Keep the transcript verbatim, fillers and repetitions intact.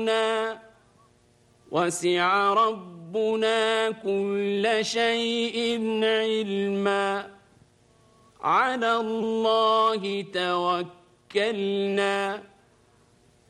وسع ربنا كل شيء علما على الله توكلنا